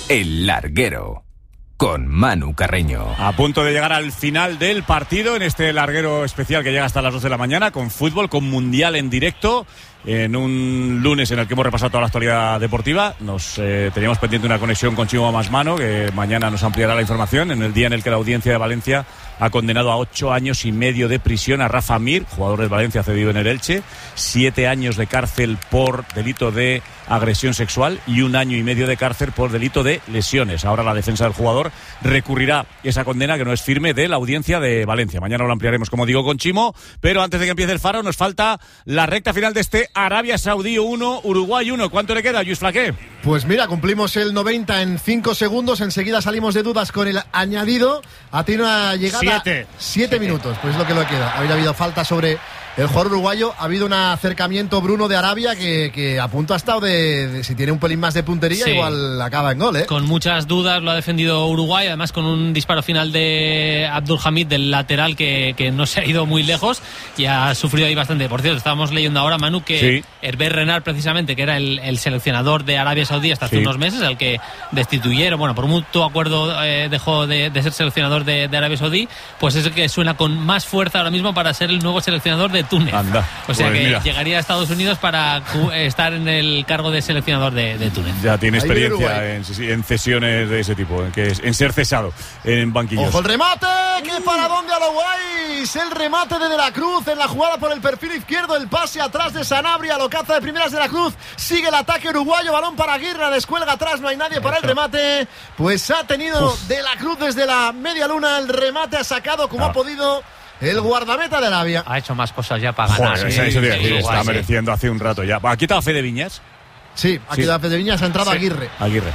El Larguero, con Manu Carreño. A punto de llegar al final del partido en este larguero especial que llega hasta las 2 de la mañana, con fútbol, con mundial en directo, en un lunes en el que hemos repasado toda la actualidad deportiva. Nos teníamos pendiente una conexión con Chimo Masmano, que mañana nos ampliará la información, en el día en el que la Audiencia de Valencia ha condenado a 8 años y medio de prisión a Rafa Mir, jugador del Valencia cedido en el Elche, 7 años de cárcel por delito de agresión sexual y 1 año y medio de cárcel por delito de lesiones. Ahora la defensa del jugador recurrirá esa condena, que no es firme, de la Audiencia de Valencia. Mañana lo ampliaremos, como digo, con Chimo, pero antes de que empiece el Faro nos falta la recta final de este Arabia Saudí 1, Uruguay 1. ¿Cuánto le queda, Lluís Flaqué? Pues mira, cumplimos el 90 en 5 segundos, enseguida salimos de dudas con el añadido. Ha tenido una llegada 7 minutos, pues es lo que le queda. Habría habido falta sobre el jugador uruguayo. Ha habido un acercamiento Bruno de Arabia que a punto ha estado de si tiene un pelín más de puntería, sí, igual acaba en gol, ¿eh? Con muchas dudas lo ha defendido Uruguay, además con un disparo final de Abdul Hamid, del lateral, que no se ha ido muy lejos y ha sufrido ahí bastante. Por cierto, estábamos leyendo ahora, Manu, que sí, Hervé Renard, precisamente, que era el seleccionador de Arabia Saudí hasta hace unos meses, al que destituyeron, bueno, por mutuo acuerdo dejó de ser seleccionador de Arabia Saudí, pues es el que suena con más fuerza ahora mismo para ser el nuevo seleccionador de Túnez. Anda, o sea pues que mira, llegaría a Estados Unidos para estar en el cargo de seleccionador de Túnez. Ya tiene experiencia en cesiones de ese tipo, en ser cesado en banquillos. ¡Ojo el remate! ¡Qué paradón de Alois! El remate de la Cruz en la jugada por el perfil izquierdo, el pase atrás de Sanabria, lo caza de primeras de la Cruz, sigue el ataque uruguayo, balón para Aguirre, descuelga atrás, no hay nadie para el remate, pues ha tenido de la Cruz desde la media luna el remate, ha sacado como ha podido el guardameta de Arabia. Ha hecho más cosas ya para ganar. Está mereciendo hace un rato ya. ¿Ha quitado Fede Viñas? Sí, ha quitado Fede Viñas, ha entrado Aguirre.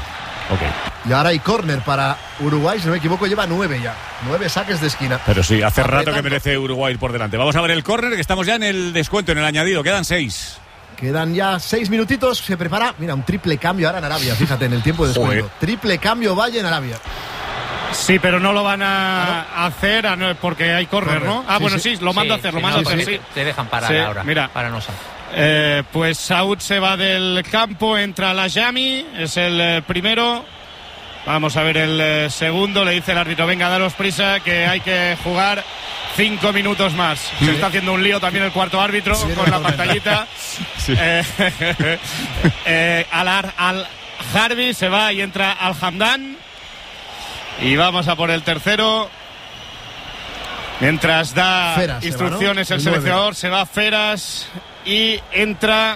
Ok. Y ahora hay córner para Uruguay, si no me equivoco, lleva 9 ya. 9 saques de esquina. Pero sí, hace rato que merece Uruguay ir por delante. Vamos a ver el córner, que estamos ya en el descuento, en el añadido. Quedan 6. Quedan ya 6 minutitos, se prepara. Mira, un triple cambio ahora en Arabia, fíjate, en el tiempo de descuento. Triple cambio Valle en Arabia. Sí, pero no lo van a hacer porque hay córner, ¿no? Lo mando a hacer, sí. Te dejan parar ahora. Mira, para no salir. Pues Saúd se va del campo, entra Lajami, es el primero. Vamos a ver el segundo, le dice el árbitro, venga, daros prisa, que hay que jugar 5 minutos más. Se está haciendo un lío también el cuarto árbitro con la pantallita. Sí. Al-Harbi se va y entra Al-Hamdan. Y vamos a por el tercero. Mientras da Feras instrucciones el seleccionador, se va Feras y entra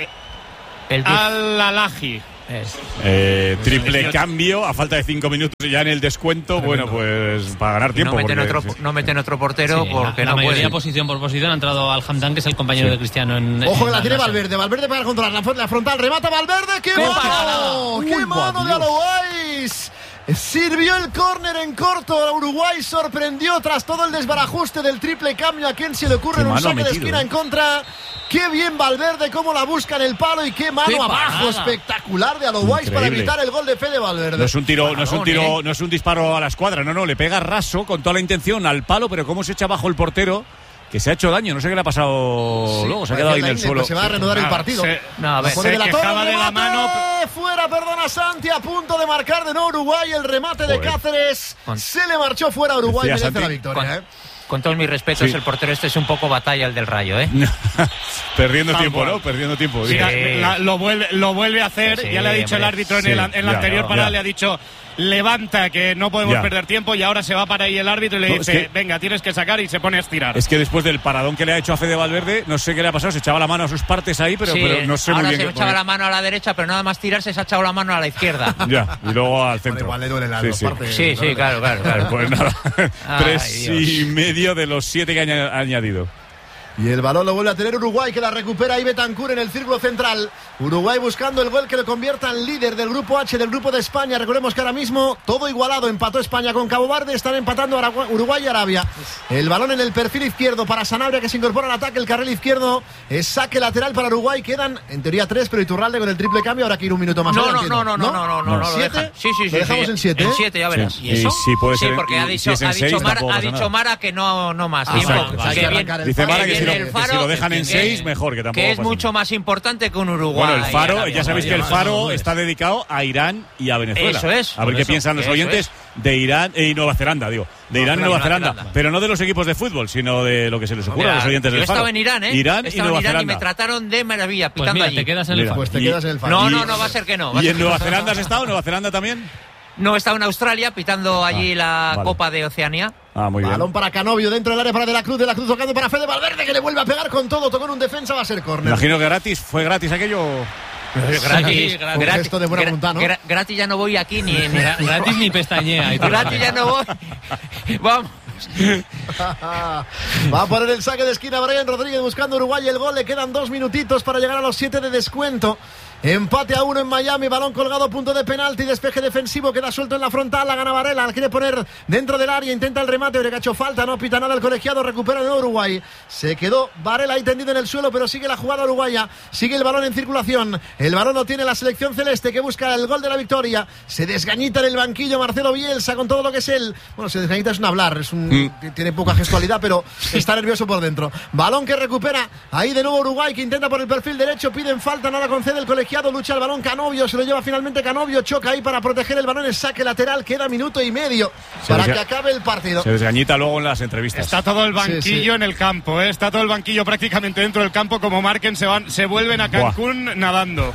Al-Alaji. Triple cambio a falta de 5 minutos ya en el descuento. Bueno, pues para ganar tiempo. No meten otro portero porque la mayoría posición por posición ha entrado Al-Hamdan, que es el compañero de Cristiano. Ojo que la tiene Valverde para controlar la frontal. Remata Valverde. ¡Qué mano! ¡Qué mano de Alois! Sirvió el córner en corto a Uruguay, sorprendió tras todo el desbarajuste del triple cambio. ¿A quién se le ocurre en un saque de esquina en contra? Qué bien Valverde, cómo la busca en el palo, y qué mano abajo espectacular de Alois para evitar el gol de Fede Valverde. No es un tiro, no es un disparo a la escuadra, no, le pega raso con toda la intención al palo, pero cómo se echa abajo el portero, que se ha hecho daño, no sé qué le ha pasado luego, se ha quedado ahí en el suelo. Se va a reanudar el partido. Se quejaba de la mano. Fuera, perdona Santi, a punto de marcar de nuevo Uruguay, el remate de Cáceres. Se le marchó fuera a Uruguay, merece la victoria. Con todos mis respetos, el portero es un poco batalla el del Rayo, ¿eh? Perdiendo tiempo, ¿no? Perdiendo tiempo. Sí, lo vuelve a hacer, ya le ha dicho el árbitro en la anterior parada, le ha dicho levanta, que no podemos perder tiempo, y ahora se va para ahí el árbitro y le dice, venga, tienes que sacar, y se pone a estirar. Es que después del paradón que le ha hecho a Fede Valverde, no sé qué le ha pasado, se echaba la mano a sus partes ahí, pero no sé muy bien. Ahora se echaba la mano a la derecha, pero nada más tirarse se ha echado la mano a la izquierda. Y luego al centro. Igual le duele las dos partes. Sí, claro. Pues nada, 3,5 de los 7 que ha añadido. Y el balón lo vuelve a tener Uruguay, que la recupera ahí Betancur en el círculo central. Uruguay buscando el gol que lo convierta en líder del grupo H, del grupo de España. Recordemos que ahora mismo todo igualado, empató España con Cabo Verde, están empatando Uruguay y Arabia. El balón en el perfil izquierdo para Sanabria, que se incorpora al ataque, el carril izquierdo es saque lateral para Uruguay. Quedan en teoría 3, pero Iturralde con el triple cambio, ahora que ir un minuto más. No, ¿7? Sí. ¿Lo dejamos en 7? En 7, ya verás. ¿Y eso? Sí, puede ser. Porque ha dicho Mara que no más. Dice Mara que si lo dejan en 6, mejor que tampoco. Que es pasa mucho nada. más importante que un Uruguay. Bueno, el Faro, ya sabéis que el Faro está dedicado a Irán y a Venezuela. Eso es. A ver qué piensan los oyentes de Irán y Nueva Zelanda, digo. De Irán y Nueva Zelanda. Pero no de los equipos de fútbol, sino de lo que se les ocurra a los oyentes del Faro. Yo estaba en Irán, Irán y Nueva Zelanda. Y me trataron de maravilla, pitando pues mira, allí. te quedas en el Faro. Pues te quedas en el Faro. No, va a ser que no. ¿Y en Nueva Zelanda has estado? ¿En Nueva Zelanda también? No, estaba en Australia pitando allí la Copa de Oceanía. Muy bien. Balón para Canovio dentro del área para De la Cruz tocando para Fede Valverde, que le vuelve a pegar con todo, tocó en un defensa, va a ser córner. Imagino que fue gratis aquello. Gratis, Un gesto de buena voluntad, ¿no? Gratis ya no voy aquí ni gratis ni pestañea. Gratis ya no voy. Vamos. Va a poner el saque de esquina Brian Rodríguez buscando Uruguay el gol. Le quedan 2 minutitos para llegar a los 7 de descuento. Empate a 1 en Miami, balón colgado, punto de penalti, despeje defensivo, queda suelto en la frontal, la gana Varela, la quiere poner dentro del área, intenta el remate, Oregacho falta, no pita nada el colegiado, recupera de Uruguay, se quedó Varela ahí tendido en el suelo, pero sigue la jugada uruguaya, sigue el balón en circulación, el balón lo tiene la selección celeste que busca el gol de la victoria, se desgañita en el banquillo Marcelo Bielsa con todo lo que es él, bueno, se desgañita es un hablar, tiene poca gestualidad, pero está nervioso por dentro, balón que recupera, ahí de nuevo Uruguay que intenta por el perfil derecho, piden falta, no la concede el colegiado, lucha el balón Canovio, se lo lleva finalmente Canovio, choca ahí para proteger el balón, el saque lateral, queda minuto y medio para que acabe el partido. Se desgañita luego en las entrevistas. Está todo el banquillo en el campo, está todo el banquillo prácticamente dentro del campo, como marquen se vuelven a Cancún nadando.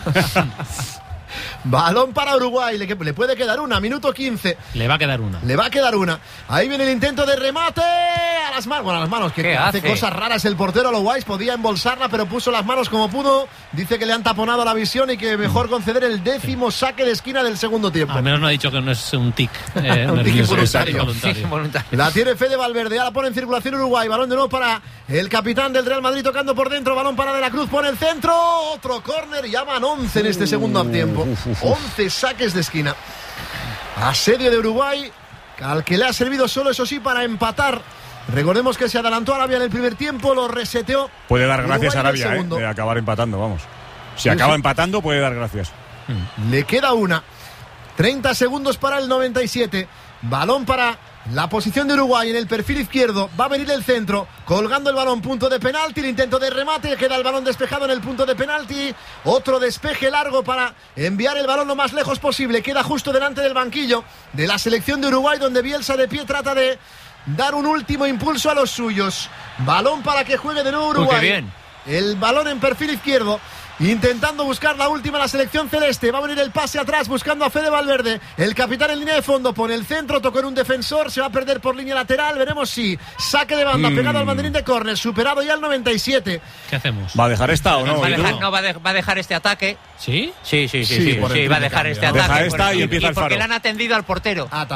Balón para Uruguay, le puede quedar una, minuto 15. Le va a quedar una. Le va a quedar una. Ahí viene el intento de remate a las manos. Bueno, a las manos, que hace cosas raras el portero Loaiz, podía embolsarla, pero puso las manos como pudo. Dice que le han taponado la visión y que mejor conceder el 10º saque de esquina del segundo tiempo. Al menos no ha dicho que no es un tic. Un tic involuntario. Voluntario. La tiene Fede Valverde, ahora pone en circulación Uruguay. Balón de nuevo para el capitán del Real Madrid tocando por dentro. Balón para De la Cruz, pone el centro. Otro córner y llaman 11 en este segundo tiempo. 11 saques de esquina. Asedio de Uruguay, al que le ha servido solo, eso sí, para empatar. Recordemos que se adelantó Arabia en el primer tiempo, lo reseteó. Puede dar gracias a Uruguay Arabia de acabar empatando, vamos. Si acaba empatando, puede dar gracias. Le queda una. 30 segundos para el 97. Balón para la posición de Uruguay en el perfil izquierdo. Va a venir el centro, colgando el balón, punto de penalti, el intento de remate, queda el balón despejado en el punto de penalti. Otro despeje largo para enviar el balón lo más lejos posible. Queda justo delante del banquillo de la selección de Uruguay, donde Bielsa de pie trata de dar un último impulso a los suyos. Balón para que juegue de nuevo Uruguay. Qué bien. El balón en perfil izquierdo, intentando buscar la última la selección celeste. Va a venir el pase atrás buscando a Fede Valverde. El capitán en línea de fondo pone el centro, tocó en un defensor, se va a perder por línea lateral. Veremos si saque de banda pegado al banderín de córner, superado ya el 97. ¿Qué hacemos? ¿Va a dejar esta o no? Va a dejar este ataque. ¿Sí? Sí, por el va a dejar cambio, este ¿no? ataque. Deja esta y empieza el Faro. Porque le han atendido al portero.